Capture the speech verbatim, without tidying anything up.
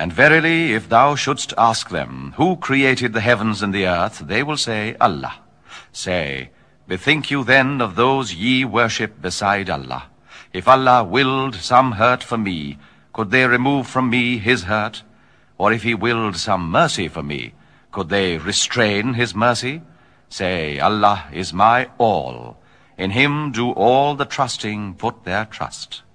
And verily, if thou shouldst ask them, who created the heavens and the earth, they will say, Allah. Say, bethink you then of those ye worship beside Allah. If Allah willed some hurt for me, could they remove from me his hurt? Or if he willed some mercy for me, could they restrain his mercy? Say, Allah is my all. In him do all the trusting put their trust.